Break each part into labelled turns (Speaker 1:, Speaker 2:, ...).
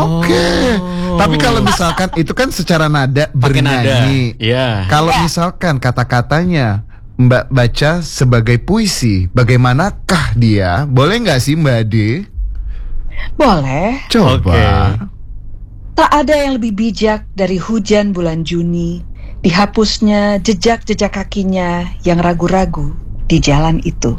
Speaker 1: Oke. Tapi kalau misalkan itu kan secara nada
Speaker 2: Pakai
Speaker 1: bernyanyi.
Speaker 2: nada. Iya.
Speaker 1: Kalau misalkan kata-katanya Mbak baca sebagai puisi, bagaimanakah dia? Boleh nggak sih Mbak Ade?
Speaker 3: Boleh.
Speaker 1: Coba.
Speaker 2: Oke.
Speaker 3: Tak ada yang lebih bijak dari hujan bulan Juni, dihapusnya jejak-jejak kakinya yang ragu-ragu di jalan itu.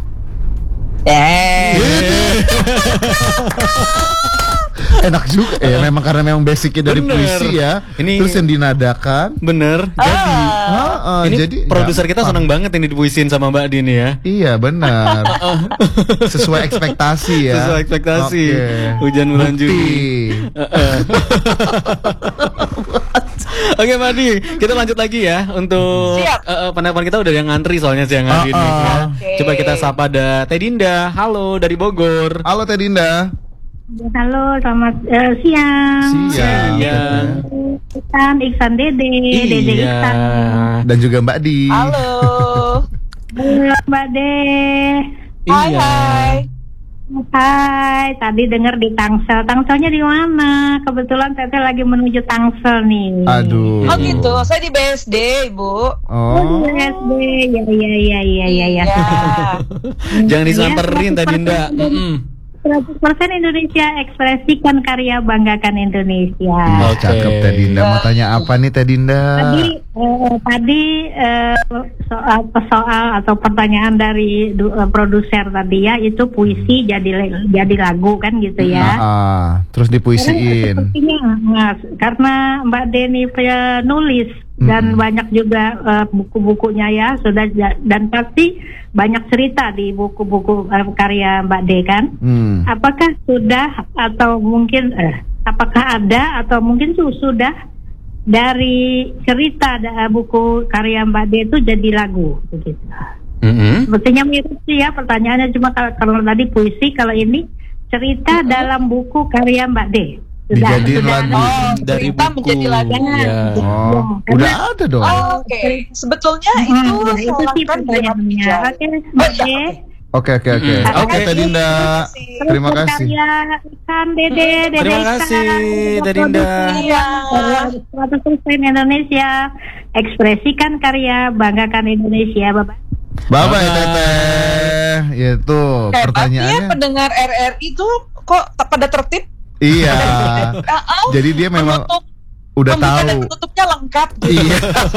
Speaker 1: Enak juga ya, memang karena memang basicnya dari
Speaker 2: Bener.
Speaker 1: puisi ya.
Speaker 2: Ini-
Speaker 1: Terus yang dinadakan.
Speaker 2: Bener. Jadi ini
Speaker 1: jadi
Speaker 2: produser kita
Speaker 1: gampang.
Speaker 2: senang banget yang dipuisin sama Mbak Dini ya.
Speaker 1: Iya benar. Sesuai ekspektasi ya.
Speaker 2: Sesuai ekspektasi.
Speaker 1: Oke.
Speaker 2: Hujan bulan
Speaker 1: Bukti.
Speaker 2: Juni. Oke Mbak Di, kita lanjut lagi ya untuk
Speaker 3: Siap.
Speaker 2: penelpon kita udah yang ngantri soalnya siang hari ini. Ya.
Speaker 3: Oke.
Speaker 2: Coba kita sapa ada Teh Dinda. Halo dari Bogor.
Speaker 1: Halo Teh Dinda.
Speaker 4: Halo, selamat siang.
Speaker 2: Siang.
Speaker 4: Iksan Dede Iksan.
Speaker 2: Iya.
Speaker 1: Dan juga Mbak Di.
Speaker 3: Halo.
Speaker 4: Halo, Mbak De.
Speaker 3: Hai,
Speaker 2: Iya.
Speaker 3: hai.
Speaker 4: Hai, tadi dengar di Tangsel. Tangselnya di mana? Kebetulan Teteh lagi menuju Tangsel nih.
Speaker 1: Aduh.
Speaker 3: Oh gitu, saya di BSD, Ibu.
Speaker 4: Oh, di SD. Ya.
Speaker 3: Ya.
Speaker 2: Jangan disamperin Teh Dinda.
Speaker 4: 100% Indonesia, ekspresikan karya, banggakan Indonesia.
Speaker 1: Oh, cakep Teh Dinda. Mau tanya apa nih Teh Dinda?
Speaker 4: Tadi soal atau pertanyaan dari produser tadi ya, itu puisi jadi lagu kan gitu ya.
Speaker 1: Terus dipuisiin.
Speaker 4: Karena Mbak Deni penulis dan banyak juga buku-bukunya ya sudah, dan pasti banyak cerita di buku-buku karya Mbak De kan. Apakah sudah atau mungkin apakah ada atau mungkin sudah dari cerita buku karya Mbak De itu jadi lagu begitu. Sepertinya mirip sih ya pertanyaannya, cuma kalau tadi puisi, kalau ini cerita dalam buku karya Mbak De.
Speaker 1: Dijadiin lagu.
Speaker 2: Dari
Speaker 3: cerita
Speaker 2: buku.
Speaker 3: menjadi lagu.
Speaker 2: Iya.
Speaker 1: Oh, udah ada dong.
Speaker 3: Oke, sebetulnya itu
Speaker 4: itu sih pertanyaannya. Oke, Mbak De.
Speaker 1: Oke. Oke Teh Dinda. Terima kasih.
Speaker 4: Karya Iksan Dede
Speaker 2: Terima kasih Teh Dinda.
Speaker 3: Iya.
Speaker 4: 100% Indonesia, ekspresikan karya, banggakan Indonesia, Bapak.
Speaker 1: Bye Teteh. Itu
Speaker 3: Hebatnya
Speaker 1: pertanyaannya.
Speaker 3: pendengar RRI itu kok pada tertib.
Speaker 1: Iya. Jadi dia memang
Speaker 3: Penutup,
Speaker 1: udah
Speaker 3: pembuka
Speaker 1: tahu.
Speaker 3: dan tutupnya lengkap gitu.
Speaker 1: Iya.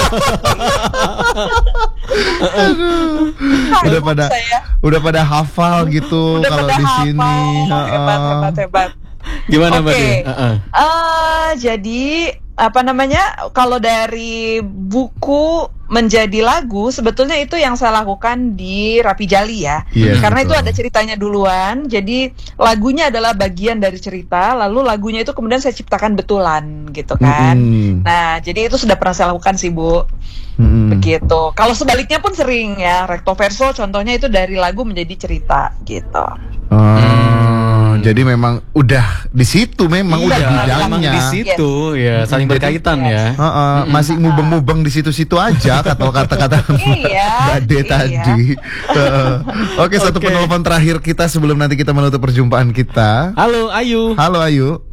Speaker 1: Aduh. Udah pada hafal gitu
Speaker 3: Udah
Speaker 1: kalau
Speaker 3: pada
Speaker 1: di sini.
Speaker 3: hafal. Hebat.
Speaker 2: Gimana Mbak
Speaker 3: Oke.
Speaker 2: Di?
Speaker 3: Jadi kalau dari buku menjadi lagu, sebetulnya itu yang saya lakukan di Rapi Jali ya.
Speaker 1: Iya,
Speaker 3: Karena
Speaker 1: betul.
Speaker 3: itu ada ceritanya duluan, jadi lagunya adalah bagian dari cerita, lalu lagunya itu kemudian saya ciptakan betulan gitu kan. Nah, jadi itu sudah pernah saya lakukan sih Bu. Begitu. Kalau sebaliknya pun sering ya, recto verso contohnya itu dari lagu menjadi cerita gitu.
Speaker 1: Jadi memang udah di situ, memang udah
Speaker 2: Memang
Speaker 1: bidangnya.
Speaker 2: di situ ya, saling berkaitan ya.
Speaker 1: Masih mubeng-mubeng di situ-situ aja kata-kata
Speaker 3: Iya,
Speaker 1: Mbak De
Speaker 3: iya.
Speaker 1: tadi. Oke, satu penelpon terakhir kita sebelum nanti kita menutup perjumpaan kita.
Speaker 2: Halo Ayu.
Speaker 1: Halo Ayu.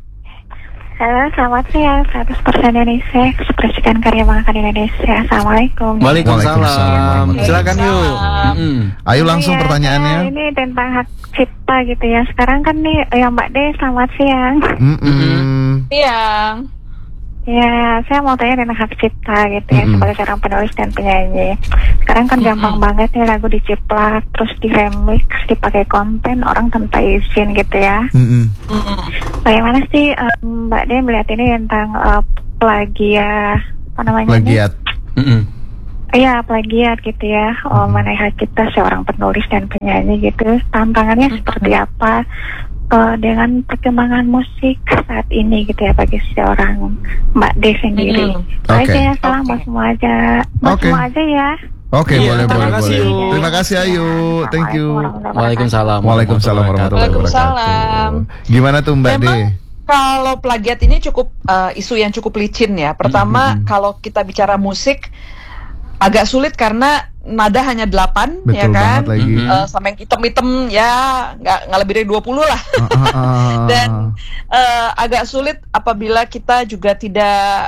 Speaker 4: Halo, selamat siang. 100% Indonesia, ekspresikan karya, banggakan Indonesia. Assalamualaikum.
Speaker 1: Waalaikumsalam.
Speaker 2: Silakan yuk.
Speaker 1: Ayo langsung pertanyaannya.
Speaker 4: Ini tentang hak cipta gitu ya. Sekarang kan nih yang Mbak De, selamat siang.
Speaker 3: Siang.
Speaker 4: Ya, saya mau tanya tentang hak cipta gitu ya, sebagai seorang penulis dan penyanyi. Sekarang kan gampang banget nih lagu diciplak, terus di remix, dipakai konten orang tanpa izin gitu ya. Bagaimana sih Mbak De melihat ini tentang plagiat, apa namanya?
Speaker 1: Plagiat.
Speaker 4: Iya, plagiat gitu ya. Mengenai hak cipta seorang penulis dan penyanyi gitu. Tantangannya seperti apa dengan perkembangan musik saat ini gitu ya bagi seorang Mbak De sendiri. Aja, salam buat semua aja. Buat semua aja ya.
Speaker 1: Oke,
Speaker 2: Iya,
Speaker 1: boleh.
Speaker 2: kasih, Yu.
Speaker 1: Terima kasih Ayu. Thank you.
Speaker 2: Waalaikumsalam.
Speaker 1: Waalaikumsalam warahmatullahi
Speaker 3: Waalaikumsalam.
Speaker 1: wabarakatuh. Gimana tuh Mbak De?
Speaker 3: Memang kalau plagiat ini cukup isu yang cukup licin ya. Pertama, kalau kita bicara musik agak sulit karena nada hanya 8,
Speaker 1: Betul
Speaker 3: ya kan?
Speaker 1: banget lagi.
Speaker 3: Sama yang item-item ya nggak lebih dari 20 lah. Dan agak sulit apabila kita juga tidak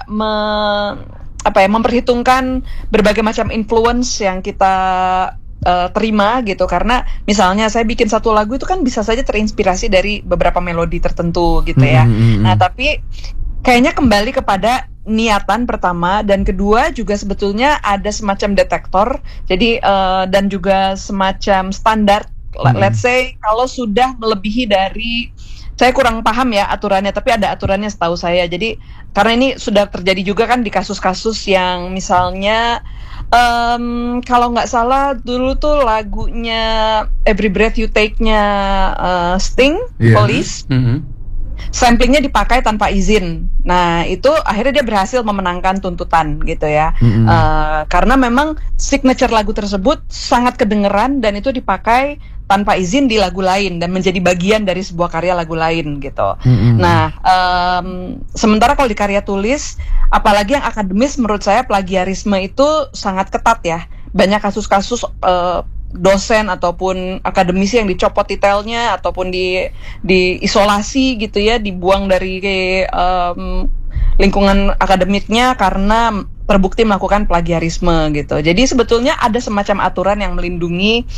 Speaker 3: memperhitungkan berbagai macam influence yang kita terima gitu, karena misalnya saya bikin satu lagu itu kan bisa saja terinspirasi dari beberapa melodi tertentu gitu ya. Nah tapi kayaknya kembali kepada niatan pertama, dan kedua juga sebetulnya ada semacam detektor, jadi dan juga semacam standar. Let's say kalau sudah melebihi dari, saya kurang paham ya aturannya, tapi ada aturannya setahu saya. Jadi karena ini sudah terjadi juga kan di kasus-kasus yang misalnya kalau nggak salah dulu tuh lagunya Every Breath You Take-nya Sting, Police. Samplingnya dipakai tanpa izin. Nah itu akhirnya dia berhasil memenangkan tuntutan gitu ya. Karena memang signature lagu tersebut sangat kedengeran dan itu dipakai tanpa izin di lagu lain dan menjadi bagian dari sebuah karya lagu lain gitu. Nah sementara kalau di karya tulis, apalagi yang akademis, menurut saya plagiarisme itu sangat ketat ya. Banyak kasus-kasus dosen ataupun akademisi yang dicopot titelnya ataupun diisolasi gitu ya, dibuang dari lingkungan akademiknya karena terbukti melakukan plagiarisme gitu. Jadi sebetulnya ada semacam aturan yang melindungi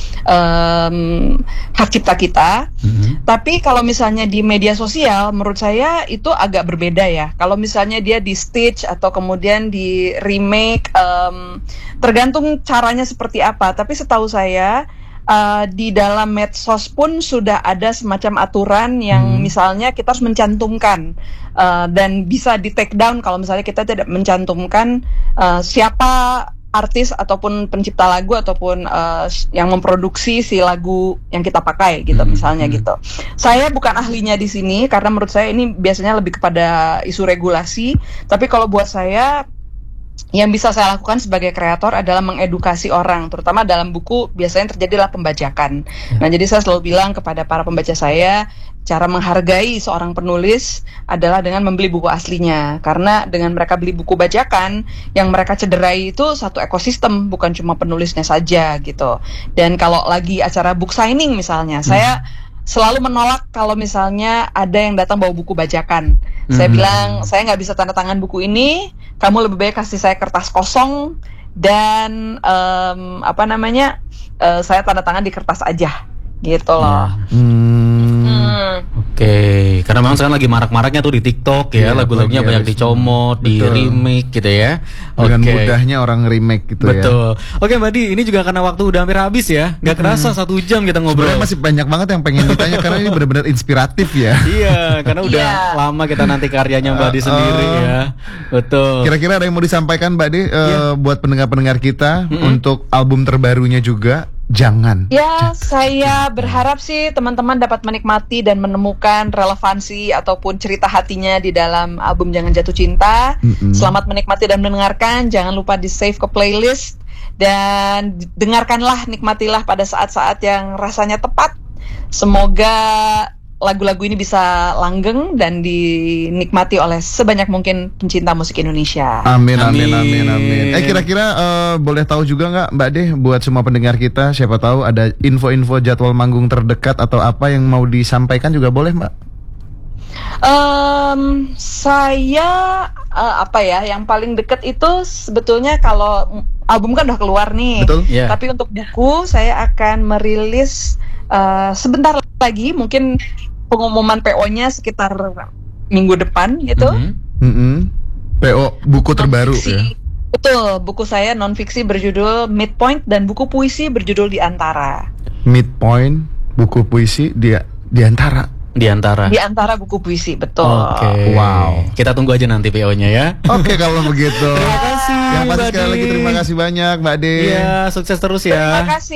Speaker 3: hak cipta kita. Tapi kalau misalnya di media sosial, menurut saya itu agak berbeda ya. Kalau misalnya dia di stitch atau kemudian di remake, tergantung caranya seperti apa. Tapi setahu saya di dalam medsos pun sudah ada semacam aturan yang misalnya kita harus mencantumkan dan bisa di take down kalau misalnya kita tidak mencantumkan siapa artis ataupun pencipta lagu ataupun yang memproduksi si lagu yang kita pakai gitu misalnya gitu. Saya bukan ahlinya di sini karena menurut saya ini biasanya lebih kepada isu regulasi, tapi kalau buat saya yang bisa saya lakukan sebagai kreator adalah mengedukasi orang, terutama dalam buku biasanya terjadilah pembajakan. Nah, jadi saya selalu bilang kepada para pembaca saya, cara menghargai seorang penulis adalah dengan membeli buku aslinya. Karena dengan mereka beli buku bajakan, yang mereka cederai itu satu ekosistem, bukan cuma penulisnya saja gitu. Dan kalau lagi acara book signing misalnya, saya selalu menolak kalau misalnya ada yang datang bawa buku bajakan. Saya bilang, saya nggak bisa tanda tangan buku ini, kamu lebih baik kasih saya kertas kosong dan saya tanda tangan di kertas aja, gitu loh.
Speaker 2: Oke, karena memang sekarang lagi marak-maraknya tuh di TikTok ya, lagu-lagunya banyak dicomot, di remake gitu ya.
Speaker 1: Dengan mudahnya orang remake gitu ya.
Speaker 2: Betul. Oke Mbak Di, ini juga karena waktu udah hampir habis ya, nggak kerasa 1 jam kita ngobrol.
Speaker 1: Sebenarnya masih banyak banget yang pengen ditanya karena ini benar-benar inspiratif ya.
Speaker 2: Iya, karena udah lama kita nanti karyanya Mbak Di sendiri ya. Betul.
Speaker 1: Kira-kira ada yang mau disampaikan Mbak Di buat pendengar-pendengar kita untuk album terbarunya juga? Jangan.
Speaker 3: Ya, saya berharap sih teman-teman dapat menikmati dan menemukan relevansi ataupun cerita hatinya di dalam album Jangan Jatuh Cinta. Selamat menikmati dan mendengarkan. Jangan lupa di save ke playlist dan dengarkanlah, nikmatilah pada saat-saat yang rasanya tepat. Semoga lagu-lagu ini bisa langgeng dan dinikmati oleh sebanyak mungkin pencinta musik Indonesia.
Speaker 1: Amin. Kira-kira boleh tahu juga nggak Mbak Deh, buat semua pendengar kita, siapa tahu ada info-info jadwal manggung terdekat atau apa yang mau disampaikan juga boleh Mbak?
Speaker 3: Saya yang paling deket itu sebetulnya kalau album kan udah keluar nih.
Speaker 1: Betul?
Speaker 2: Yeah.
Speaker 3: Tapi untuk buku saya akan merilis sebentar lagi, mungkin pengumuman PO-nya sekitar minggu depan gitu.
Speaker 1: PO buku terbaru ya.
Speaker 3: Betul, buku saya non-fiksi berjudul Midpoint dan buku puisi berjudul Di Antara.
Speaker 1: Midpoint, buku puisi di antara.
Speaker 2: Di antara
Speaker 3: buku puisi, betul.
Speaker 2: Oke.
Speaker 1: Wow.
Speaker 2: Kita tunggu aja nanti PO-nya ya.
Speaker 1: Oke, kalau begitu.
Speaker 2: Terima kasih.
Speaker 1: Yang pasti sekali lagi terima kasih banyak Mbak De.
Speaker 2: Iya, sukses terus ya.
Speaker 3: Terima kasih.